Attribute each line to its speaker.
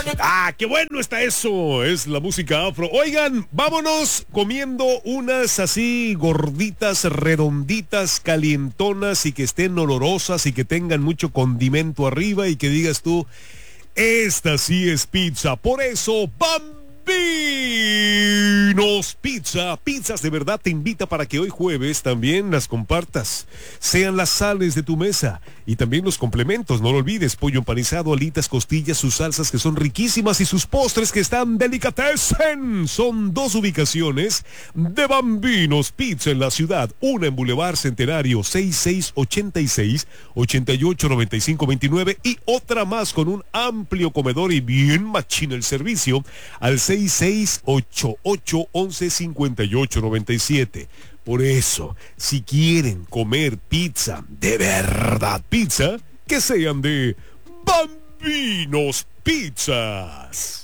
Speaker 1: Ah, qué bueno está eso. Es la música afro. Oigan, vámonos comiendo unas así gorditas, redonditas, calientonas y que estén olorosas y que tengan mucho condimento arriba y que digas tú, esta sí es pizza. Por eso, Bambinos Pizza. Pizzas de verdad te invita para que hoy jueves también las compartas. Sean las sales de tu mesa. Y también los complementos, no lo olvides. Pollo empanizado, alitas, costillas, sus salsas que son riquísimas y sus postres que están delicatessen. Son dos ubicaciones de Bambinos Pizza en la ciudad. Una en Boulevard Centenario 6686 889529 y otra más con un amplio comedor y bien machín el servicio al 6688115897. Por eso, si quieren comer pizza, de verdad pizza, que sean de Bambinos Pizzas.